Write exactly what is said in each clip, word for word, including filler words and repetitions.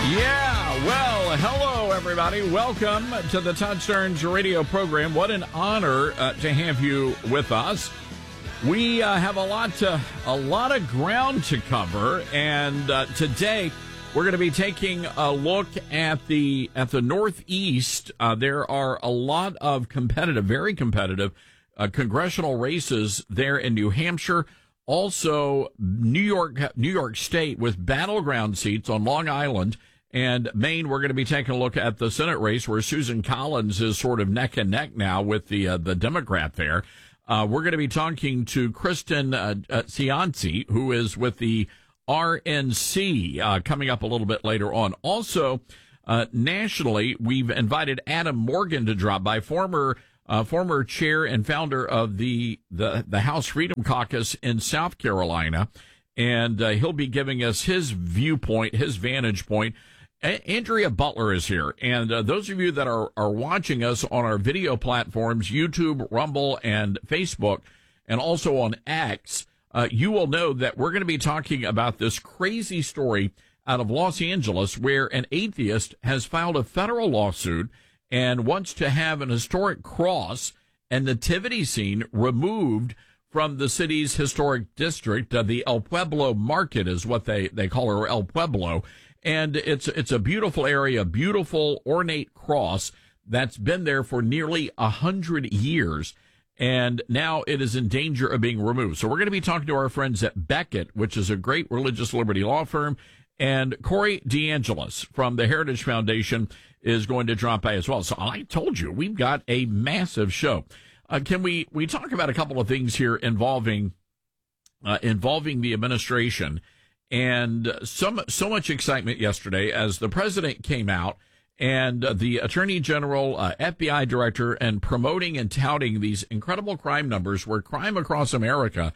Yeah, well, hello, everybody. Welcome to the Todd Stearns radio program. What an honor uh, to have you with us. We uh, have a lot to, a lot of ground to cover, and uh, today we're going to be taking a look at the at the Northeast. Uh, there are a lot of competitive, very competitive uh, congressional races there in New Hampshire. Also, New York, New York State with battleground seats on Long Island. And Maine, we're going to be taking a look at the Senate race where Susan Collins is sort of neck and neck now with the uh, the Democrat there. Uh, we're going to be talking to Kristen uh, uh, Cianci, who is with the R N C, uh, coming up a little bit later on. Also, uh, nationally, we've invited Adam Morgan to drop by, former uh, former chair and founder of the, the, the House Freedom Caucus in South Carolina. And uh, he'll be giving us his viewpoint, his vantage point. Andrea Butler is here, and uh, those of you that are, are watching us on our video platforms, YouTube, Rumble, and Facebook, and also on X, uh, you will know that we're going to be talking about this crazy story out of Los Angeles where an atheist has filed a federal lawsuit and wants to have an historic cross and nativity scene removed from the city's historic district. Uh, the El Pueblo Market is what they, they call her, El Pueblo. And it's it's a beautiful area, beautiful ornate cross that's been there for nearly a hundred years, and now it is in danger of being removed. So we're going to be talking to our friends at Beckett, which is a great religious liberty law firm, and Corey DeAngelis from the Heritage Foundation is going to drop by as well. So I told you, we've got a massive show. Uh, can we we talk about a couple of things here involving uh, involving the administration? And so, so much excitement yesterday as the president came out and uh, the attorney general, uh, F B I director, and promoting and touting these incredible crime numbers where crime across America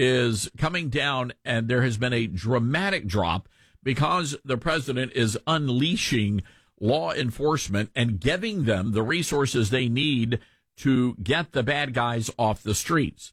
is coming down. And there has been a dramatic drop because the president is unleashing law enforcement and giving them the resources they need to get the bad guys off the streets.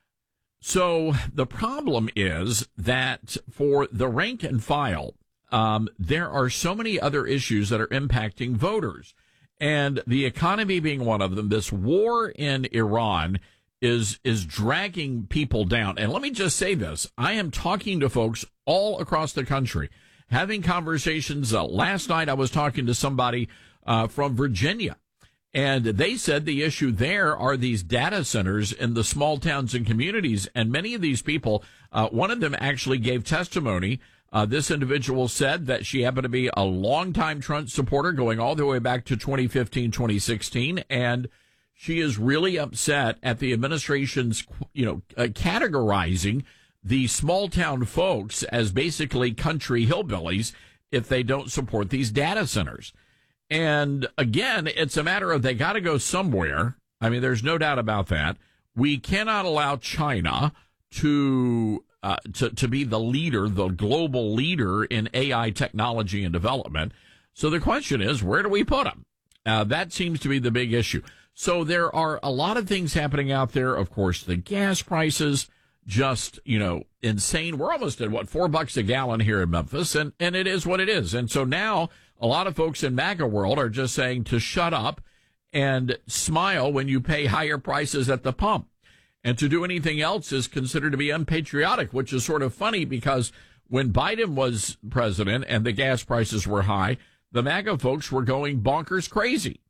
So the problem is that for the rank and file, um, there are so many other issues that are impacting voters, and the economy being one of them. This war in Iran is is dragging people down. And let me just say this: I am talking to folks all across the country, having conversations. Uh, last night, I was talking to somebody uh, from Virginia. And they said the issue there are these data centers in the small towns and communities. And many of these people, uh, one of them actually gave testimony. Uh, this individual said that she happened to be a longtime Trump supporter going all the way back to twenty fifteen, twenty sixteen. And she is really upset at the administration's, you know, uh, categorizing the small town folks as basically country hillbillies if they don't support these data centers. And again, it's a matter of they got to go somewhere. I mean, there's no doubt about that. We cannot allow China to uh, to to be the leader, the global leader in A I technology and development. So the question is, where do we put them? Uh, that seems to be the big issue. So there are a lot of things happening out there. Of course, the gas prices just, you know, insane. We're almost at what, four bucks a gallon here in Memphis, and and it is what it is. And so now a lot of folks in MAGA world are just saying to shut up and smile when you pay higher prices at the pump. And to do anything else is considered to be unpatriotic, which is sort of funny because when Biden was president and the gas prices were high, the MAGA folks were going bonkers crazy.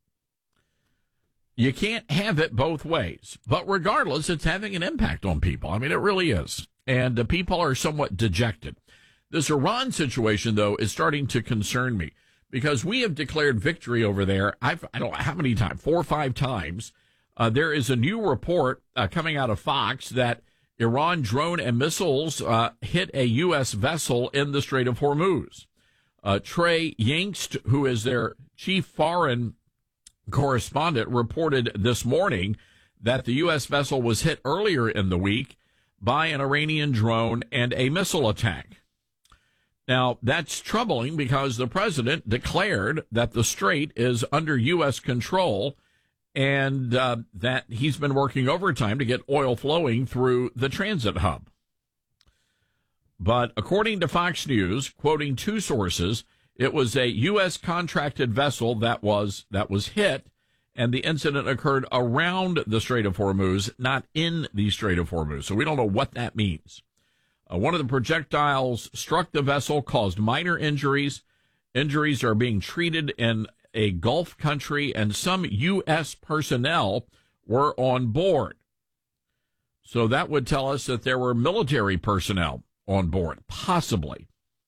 You can't have it both ways. But regardless, it's having an impact on people. I mean, it really is. And the people are somewhat dejected. This Iran situation, though, is starting to concern me. Because we have declared victory over there. I've, I don't know how many times, four or five times. Uh, there is a new report uh, coming out of Fox that Iran drone and missiles uh, hit a U S vessel in the Strait of Hormuz. Uh, Trey Yingst, who is their chief foreign correspondent, reported this morning that the U S vessel was hit earlier in the week by an Iranian drone and a missile attack. Now, that's troubling because the president declared that the strait is under U S control and uh, that he's been working overtime to get oil flowing through the transit hub. But according to Fox News, quoting two sources, It was a U S contracted vessel that was that was hit, and the incident occurred around the Strait of Hormuz, not in the Strait of Hormuz. So we don't know what that means. Uh, one of the projectiles struck the vessel, caused minor injuries. Injuries are being treated in a Gulf country, and some U S personnel were on board. So that would tell us that there were military personnel on board, possibly.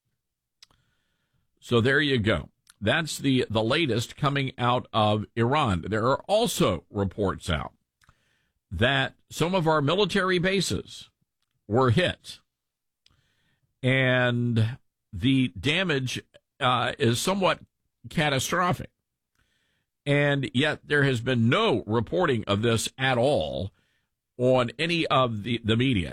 So there you go. That's the, the latest coming out of Iran. There are also reports out that some of our military bases were hit, and the damage uh, is somewhat catastrophic. And yet there has been no reporting of this at all on any of the, the media.